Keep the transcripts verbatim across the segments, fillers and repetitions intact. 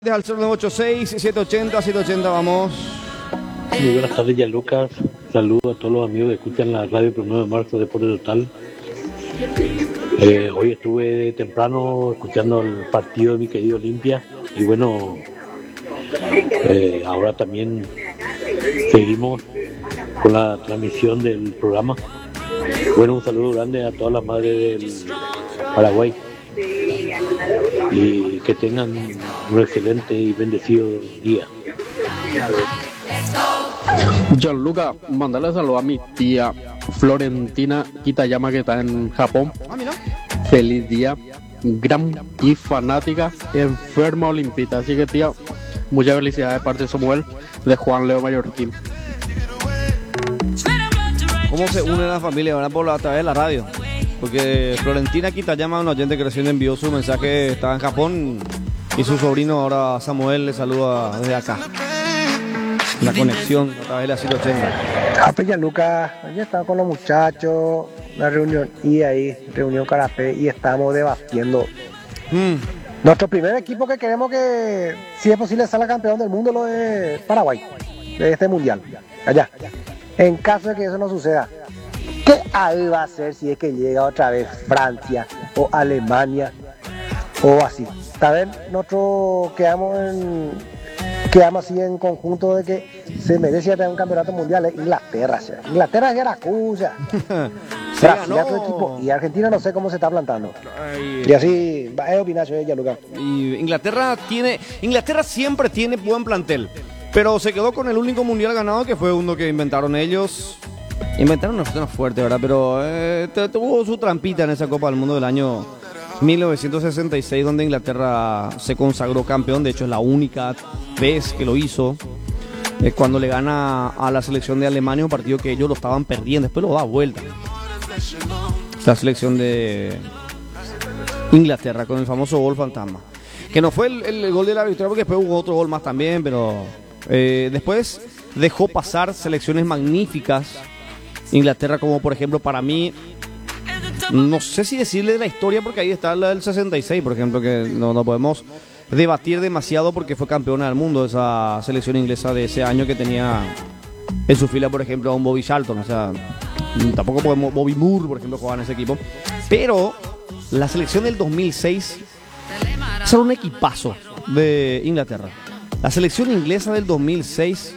Al cero nueve ocho seis, siete ochenta, siete ochenta, vamos. Muy buenas tardes, ya Lucas. Saludos a todos los amigos que escuchan la radio Primero de Marzo Deporte Total. Eh, hoy estuve temprano escuchando el partido de mi querido Olimpia y bueno, eh, ahora también seguimos con la transmisión del programa. Bueno, un saludo grande a todas las madres del Paraguay y que tengan un excelente y bendecido día. Gianluca, mandale saludo a mi tía Florentina Kitayama, que está en Japón. Ah, mira. Feliz día, gran y fanática, enferma olimpista. Así que, tía, muchas felicidades de parte de Samuel, de Juan Leo Mallorquín. ¿Cómo se une la familia? Van a por la, a través de la radio. Porque Florentina Kitayama, un oyente que recién envió su mensaje, estaba en Japón y su sobrino ahora Samuel le saluda desde acá. La conexión a través de la ciento ochenta. Ah, pues ya Lucas, ya estaba con los muchachos, una reunión y ahí, reunión Carapé, y estamos debatiendo. Mm. Nuestro primer equipo que queremos que, si es posible, salga campeón del mundo, lo de Paraguay, de este mundial, allá. En caso de que eso no suceda, ¿qué ahí va a hacer si es que llega otra vez Francia o Alemania o así? ¿Saben? Nosotros quedamos en, quedamos así en conjunto de que se merece tener un campeonato mundial. Es Inglaterra, o sea. Inglaterra es Yaracuya. Brasil es otro equipo. Y Argentina no sé cómo se está plantando. Ay, y así va a opinar ella, Lucas. Y Inglaterra tiene, Inglaterra siempre tiene buen plantel, pero se quedó con el único mundial ganado, que fue uno que inventaron ellos. Inventaron una zona fuerte, ¿verdad? Pero eh, tuvo su trampita en esa Copa del Mundo del año mil novecientos sesenta y seis, donde Inglaterra se consagró campeón. De hecho, es la única vez que lo hizo. Es cuando le gana a la selección de Alemania, un partido que ellos lo estaban perdiendo. Después lo da vuelta. La selección de Inglaterra con el famoso gol fantasma. Que no fue el, el gol de la victoria, porque después hubo otro gol más también, pero eh, después dejó pasar selecciones magníficas. Inglaterra, como por ejemplo, para mí, no sé si decirle de la historia, porque ahí está la del sesenta y seis, por ejemplo, que no, no podemos debatir demasiado porque fue campeona del mundo esa selección inglesa de ese año, que tenía en su fila, por ejemplo, a un Bobby Charlton. O sea, tampoco podemos, Bobby Moore, por ejemplo, jugaba en ese equipo. Pero la selección del dos mil seis es un equipazo de Inglaterra. La selección inglesa del dos mil seis,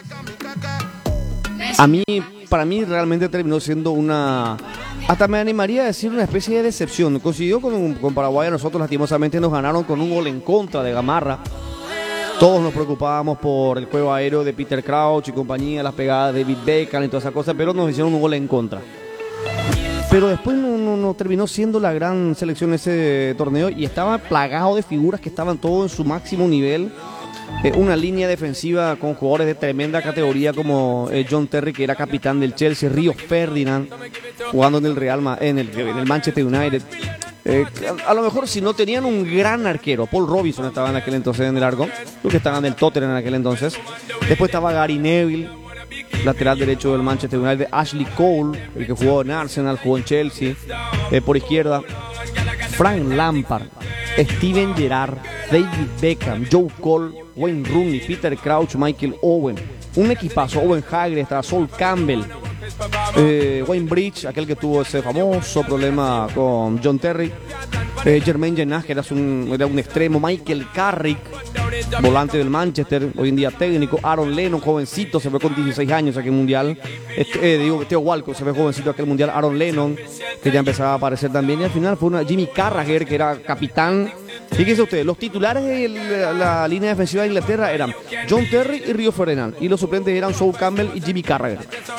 a mí, para mí realmente terminó siendo una, hasta me animaría a decir, una especie de decepción. Coincidió con, con Paraguay. A nosotros lastimosamente nos ganaron con un gol en contra de Gamarra. Todos nos preocupábamos por el juego aéreo de Peter Crouch y compañía, las pegadas de David Beckham y todas esas cosas, pero nos hicieron un gol en contra. Pero después no, no, no terminó siendo la gran selección ese torneo, y estaba plagado de figuras que estaban todos en su máximo nivel. Eh, una línea defensiva con jugadores de tremenda categoría como eh, John Terry, que era capitán del Chelsea, Río Ferdinand, jugando en el Real en el, en el Manchester United. Eh, a, a lo mejor si no tenían un gran arquero, Paul Robinson estaba en aquel entonces en el arco, los que estaban del Tottenham en aquel entonces. Después estaba Gary Neville, lateral derecho del Manchester United, Ashley Cole, el que jugó en Arsenal, jugó en Chelsea, eh, por izquierda, Frank Lampard, Steven Gerrard, David Beckham, Joe Cole, Wayne Rooney, Peter Crouch, Michael Owen. Un equipazo. Owen Hagler, estaba Sol Campbell, eh, Wayne Bridge, aquel que tuvo ese famoso problema con John Terry, eh, Jermaine Jenas, que era un, era un extremo, Michael Carrick, volante del Manchester, hoy en día técnico, Aaron Lennon, jovencito, se fue con dieciséis años a aquel mundial, este, eh, digo, Theo Walcott se fue jovencito a aquel mundial, Aaron Lennon, que ya empezaba a aparecer también, y al final fue una Jimmy Carragher, que era capitán. Fíjense ustedes, los titulares de la, la línea defensiva de Inglaterra eran John Terry y Río Ferdinand, y los suplentes eran Sol Campbell y Jimmy Carragher.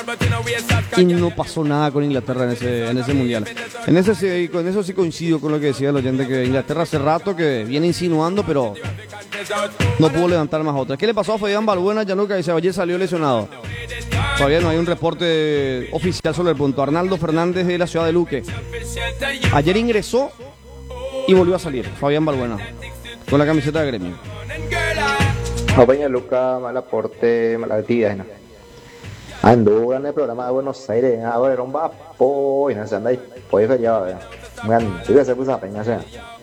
Y no pasó nada con Inglaterra en ese, en ese mundial. En ese sí, con eso sí coincido con lo que decía el oyente, que Inglaterra hace rato que viene insinuando, pero no pudo levantar más otra. ¿Qué le pasó a Fabián Balbuena? Gianluca dice, ayer salió lesionado. Todavía no hay un reporte oficial sobre el punto. Arnaldo Fernández, de la ciudad de Luque. Ayer ingresó y volvió a salir Fabián Balbuena con la camiseta de Gremio. No, Peña Luca, mal aporte, mala actividad, ¿no? Ando en el programa de Buenos Aires, ahora era un vapo, y no se anda ahí, pues feriado, ¿verdad? Me han, tuve que hacer pues a Peña, ¿sí?